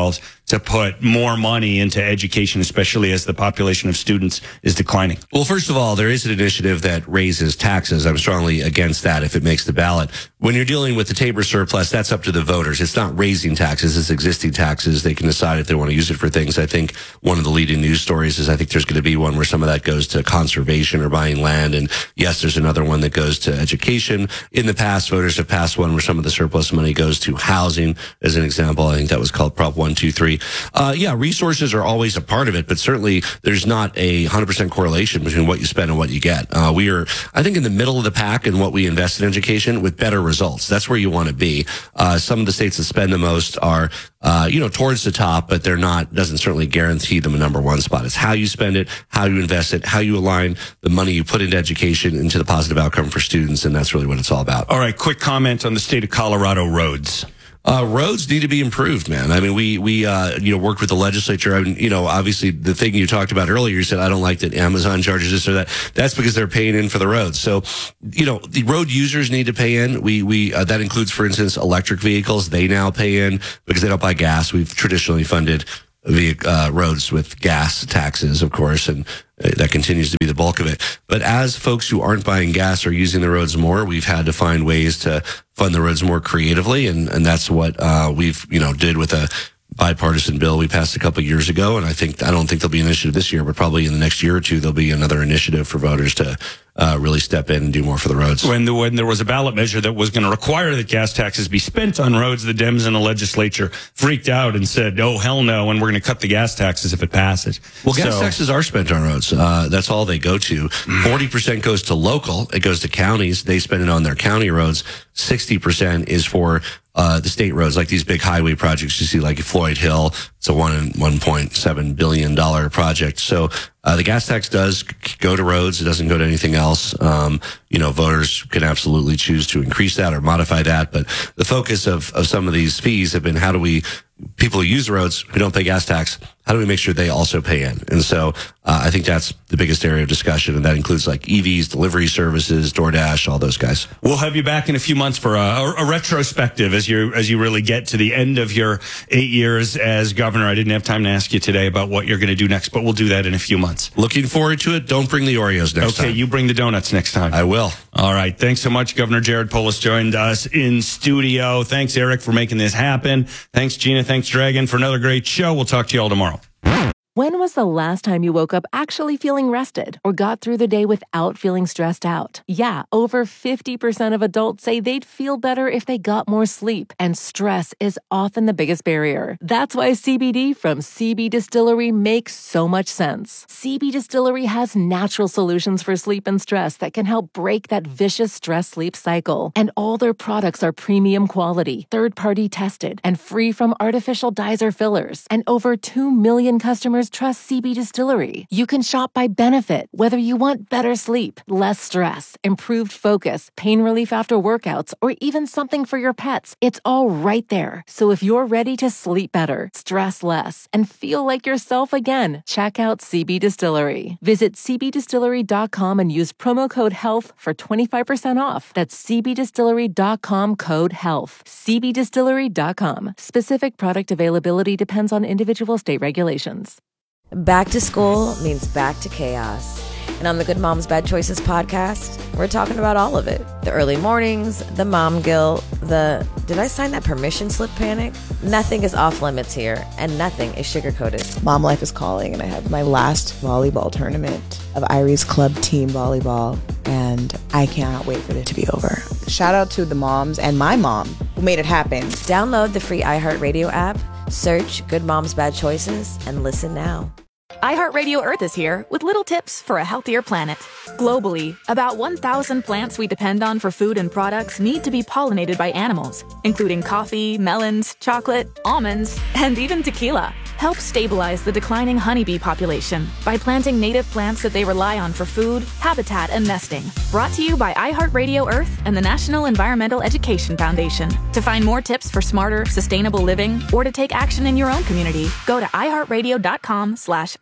to put more money into education, especially as the population of students is declining? Well, first of all, there is an initiative that raises taxes. I'm strongly against that if it makes the ballot. When you're dealing with the Tabor surplus, that's up to the voters. It's not raising taxes, it's existing taxes. They can decide if they want to use it for things. I think one of the leading news stories is I think there's going to be one where some of that goes to conservation or buying land. And yes, there's another one that goes to education. In the past, voters have passed one where some of the surplus money goes to housing, as an example. I think that was called Prop one two three. Uh, yeah, resources are always a part of it, but certainly there's not a one hundred percent correlation between what you spend and what you get. Uh, we are, I think, in the middle of the pack in what we invest in education with better results. That's where you want to be. Uh, some of the states that spend the most are, uh, you know, towards the top, but they're not, doesn't certainly guarantee them a number one spot. It's how you spend it, how you invest it, how you align the money you put into education into the positive outcome for students. And that's really what it's all about. All right. Quick comment on the state of Colorado roads. Uh, roads need to be improved, man. I mean, we, we, uh, you know, worked with the legislature. I mean, you know, obviously the thing you talked about earlier, you said, I don't like that Amazon charges this or that. That's because they're paying in for the roads. So, you know, the road users need to pay in. We, we, uh, that includes, for instance, electric vehicles. They now pay in because they don't buy gas. We've traditionally funded the uh, roads with gas taxes, of course, and uh, that continues to be the bulk of it. But as folks who aren't buying gas are using the roads more, we've had to find ways to fund the roads more creatively, and and that's what uh, we've you know did with a bipartisan bill we passed a couple of years ago. And I think I don't think there'll be an initiative this year, but probably in the next year or two there'll be another initiative for voters to uh, really step in and do more for the roads. When, the, when there was a ballot measure that was going to require that gas taxes be spent on roads, the Dems in the legislature freaked out and said, oh, hell no, and we're going to cut the gas taxes if it passes. Well, gas so, taxes are spent on roads. Uh, that's all they go to. forty percent goes to local. It goes to counties. They spend it on their county roads. sixty percent is for uh, the state roads, like these big highway projects you see, like Floyd Hill. It's a one one point seven billion dollar project. So uh, the gas tax does go to roads. It doesn't go to anything else. Um, you know, voters can absolutely choose to increase that or modify that. But the focus of, of some of these fees have been how do we, people who use the roads who don't pay gas tax, how do we make sure they also pay in? And so uh, I think that's the biggest area of discussion. And that includes like E Vs, delivery services, DoorDash, all those guys. We'll have you back in a few months for a, a retrospective as you as you really get to the end of your eight years as governor. I didn't have time to ask you today about what you're going to do next, but we'll do that in a few months. Looking forward to it. Don't bring the Oreos next okay, time. Okay, you bring the donuts next time. I will. All right. Thanks so much. Governor Jared Polis joined us in studio. Thanks, Eric, for making this happen. Thanks, Gina. Thanks, Dragon, for another great show. We'll talk to you all tomorrow. When was the last time you woke up actually feeling rested or got through the day without feeling stressed out? Yeah, over fifty percent of adults say they'd feel better if they got more sleep, and stress is often the biggest barrier. That's why C B D from C B Distillery makes so much sense. C B Distillery has natural solutions for sleep and stress that can help break that vicious stress-sleep cycle. And all their products are premium quality, third-party tested, and free from artificial dyes or fillers. And over two million customers trust C B Distillery. You can shop by benefit, whether you want better sleep, less stress, improved focus, pain relief after workouts, or even something for your pets. It's all right there. So if you're ready to sleep better, stress less, and feel like yourself again, check out C B Distillery. Visit c b distillery dot com and use promo code HEALTH for twenty-five percent off. That's c b distillery dot com code HEALTH. c b distillery dot com. Specific product availability depends on individual state regulations. Back to school means back to chaos. And on the Good Moms Bad Choices podcast, we're talking about all of it. The early mornings, the mom guilt, the did I sign that permission slip panic? Nothing is off limits here, and nothing is sugar-coated. Mom life is calling, and I have my last volleyball tournament of Irie's Club team volleyball, and I cannot wait for it to be over. Shout out to the moms and my mom who made it happen. Download the free iHeartRadio app, search Good Moms Bad Choices, and listen now. iHeartRadio Earth is here with little tips for a healthier planet. Globally, about one thousand plants we depend on for food and products need to be pollinated by animals, including coffee, melons, chocolate, almonds, and even tequila. Help stabilize the declining honeybee population by planting native plants that they rely on for food, habitat, and nesting. Brought to you by iHeartRadio Earth and the National Environmental Education Foundation. To find more tips for smarter, sustainable living, or to take action in your own community, go to iHeartRadio dot com slash earth.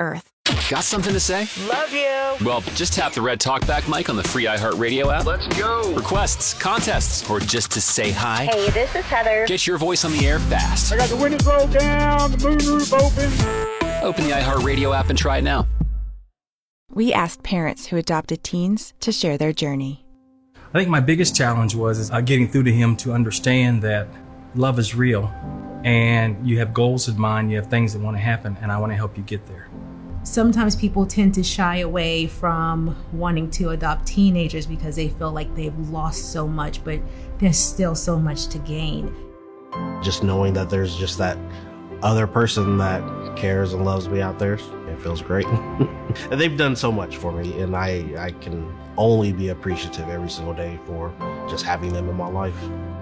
Got something to say? Love you. Well, just tap the red talkback mic on the free iHeartRadio app. Let's go. Requests, contests, or just to say hi. Hey, this is Heather. Get your voice on the air fast. I got the windows rolled down, the moonroof open. Open the iHeartRadio app and try it now. We asked parents who adopted teens to share their journey. I think my biggest challenge was is, uh, getting through to him to understand that love is real and you have goals in mind, you have things that want to happen, and I want to help you get there. Sometimes people tend to shy away from wanting to adopt teenagers because they feel like they've lost so much, but there's still so much to gain. Just knowing that there's just that other person that cares and loves me out there, it feels great. And they've done so much for me, and I, I can only be appreciative every single day for just having them in my life.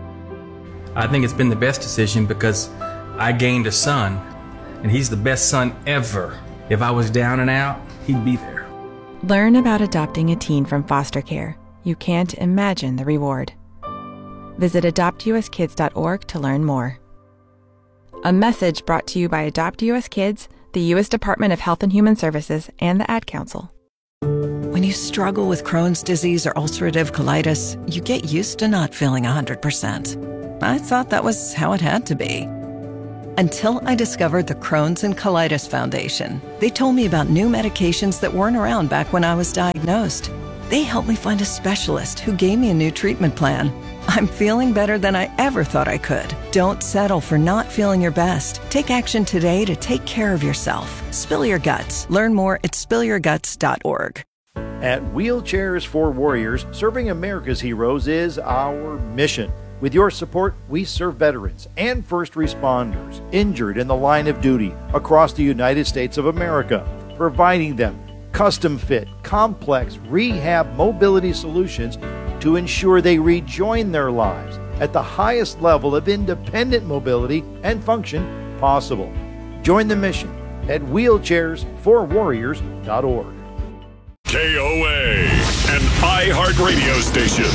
I think it's been the best decision because I gained a son, and he's the best son ever. If I was down and out, he'd be there. Learn about adopting a teen from foster care. You can't imagine the reward. Visit adopt u s kids dot org to learn more. A message brought to you by Adopt U S Kids, the U S Department of Health and Human Services, and the Ad Council. When you struggle with Crohn's disease or ulcerative colitis, you get used to not feeling one hundred percent. I thought that was how it had to be. Until I discovered the Crohn's and Colitis Foundation. They told me about new medications that weren't around back when I was diagnosed. They helped me find a specialist who gave me a new treatment plan. I'm feeling better than I ever thought I could. Don't settle for not feeling your best. Take action today to take care of yourself. Spill your guts. Learn more at spill your guts dot org. At Wheelchairs for Warriors, serving America's heroes is our mission. With your support, we serve veterans and first responders injured in the line of duty across the United States of America, providing them custom-fit, complex rehab mobility solutions to ensure they rejoin their lives at the highest level of independent mobility and function possible. Join the mission at wheelchairs for warriors dot org. K O A, an iHeartRadio station.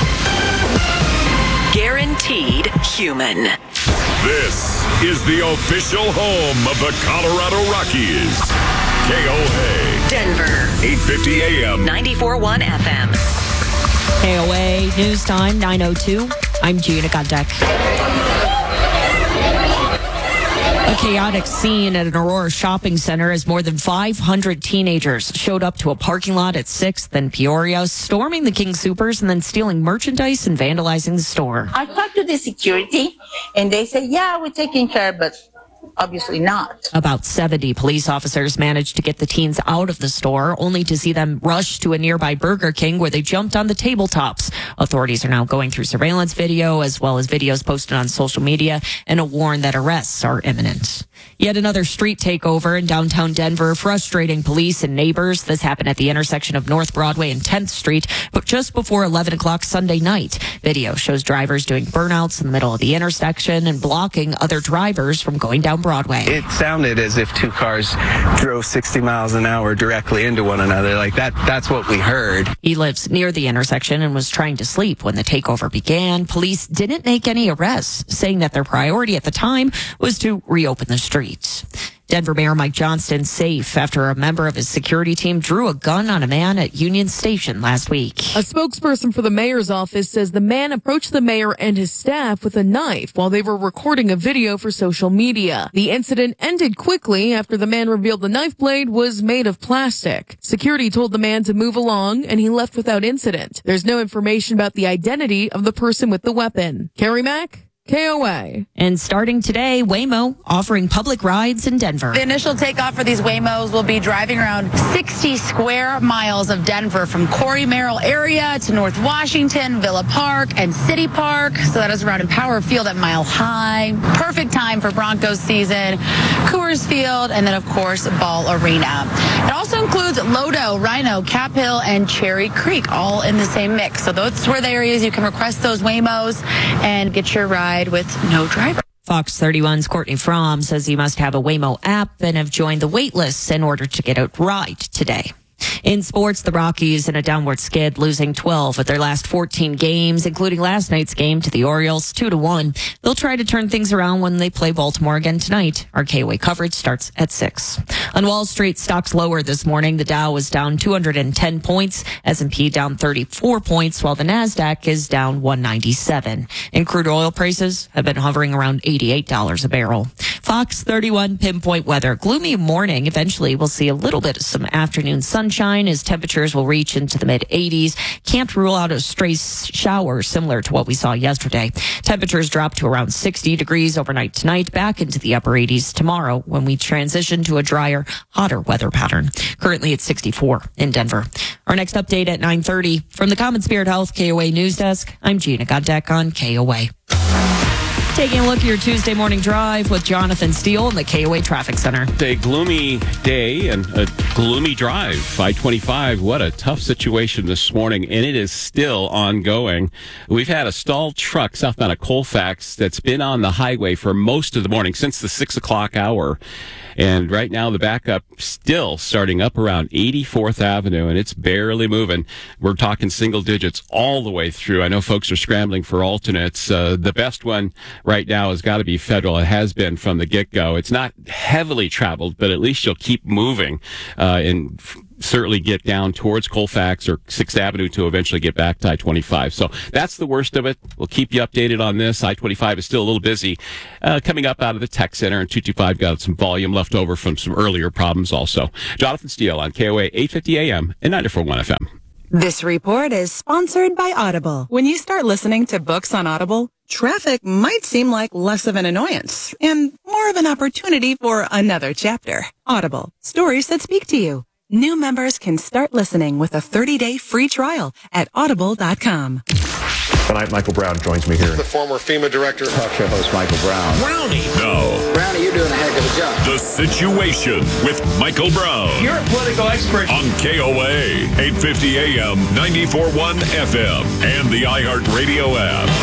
Guaranteed human. This is the official home of the Colorado Rockies. K O A. Denver. eight fifty A M. ninety-four point one F M. K O A News Time, nine oh two. I'm Gina Godek. A chaotic scene at an Aurora shopping center as more than five hundred teenagers showed up to a parking lot at sixth and Peoria, storming the King Soopers and then stealing merchandise and vandalizing the store. I talked to the security and they said, yeah, we're taking care, but obviously not. About seventy police officers managed to get the teens out of the store, only to see them rush to a nearby Burger King where they jumped on the tabletops. Authorities are now going through surveillance video as well as videos posted on social media and warn that arrests are imminent. Yet another street takeover in downtown Denver, frustrating police and neighbors. This happened at the intersection of North Broadway and tenth Street, but just before eleven o'clock Sunday night. Video shows drivers doing burnouts in the middle of the intersection and blocking other drivers from going down Broadway. It sounded as if two cars drove sixty miles an hour directly into one another. Like that, that's what we heard. He lives near the intersection and was trying to sleep when the takeover began. Police didn't make any arrests, saying that their priority at the time was to reopen the streets. Denver Mayor Mike Johnston safe after a member of his security team drew a gun on a man at Union Station last week. A spokesperson for the mayor's office says the man approached the mayor and his staff with a knife while they were recording a video for social media. The incident ended quickly after the man revealed the knife blade was made of plastic. Security told the man to move along and he left without incident. There's no information about the identity of the person with the weapon. Carrie Mack, K O A. And starting today, Waymo offering public rides in Denver. The initial takeoff for these Waymos will be driving around sixty square miles of Denver from Corey Merrill area to North Washington, Villa Park, and City Park. So that is around Empower Field at Mile High. Perfect time for Broncos season, Coors Field, and then, of course, Ball Arena. It also includes Lodo, Rhino, Cap Hill, and Cherry Creek, all in the same mix. So those were the areas you can request those Waymos and get your ride with no driver. Fox thirty-one's Courtney Fromm says you must have a Waymo app and have joined the wait lists in order to get a ride today. In sports, the Rockies in a downward skid, losing twelve of their last fourteen games, including last night's game to the Orioles, two to one. They'll try to turn things around when they play Baltimore again tonight. Our K O A coverage starts at six. On Wall Street, stocks lower this morning. The Dow was down two hundred ten points, S and P down thirty-four points, while the Nasdaq is down one ninety-seven. And crude oil prices have been hovering around eighty-eight dollars a barrel. Fox thirty-one pinpoint weather. Gloomy morning. Eventually, we'll see a little bit of some afternoon sunshine as temperatures will reach into the mid eighties. Can't rule out a stray shower similar to what we saw yesterday. Temperatures drop to around sixty degrees overnight tonight, back into the upper eighties tomorrow when we transition to a drier, hotter weather pattern. Currently at sixty-four in Denver. Our next update at nine thirty. From the Common Spirit Health K O A News Desk, I'm Gina Goddeck on K O A. Taking a look at your Tuesday morning drive with Jonathan Steele in the K O A Traffic Center. A gloomy day and a gloomy drive. I twenty-five, what a tough situation this morning, and it is still ongoing. We've had a stalled truck southbound of Colfax that's been on the highway for most of the morning, since the six o'clock hour. And right now, the backup still starting up around eighty-fourth Avenue, and it's barely moving. We're talking single digits all the way through. I know folks are scrambling for alternates. Uh, the best one right now has got to be Federal. It has been from the get-go. It's not heavily traveled, but at least you'll keep moving uh, and f- certainly get down towards Colfax or sixth Avenue to eventually get back to I twenty-five. So that's the worst of it. We'll keep you updated on this. I twenty-five is still a little busy. Uh, coming up out of the tech center, and two twenty-five got some volume left over from some earlier problems also. Jonathan Steele on K O A eight fifty A M and ninety-four point one F M. This report is sponsored by Audible. When you start listening to books on Audible, traffic might seem like less of an annoyance and more of an opportunity for another chapter. Audible, stories that speak to you. New members can start listening with a thirty-day free trial at audible dot com. Tonight, Michael Brown joins me here. The former FEMA director. Talk show host Michael Brown. Brownie. No. Brownie, you're doing a heck of a job. The Situation with Michael Brown. You're a political expert. On K O A, eight fifty A M, ninety-four point one F M, and the iHeartRadio app.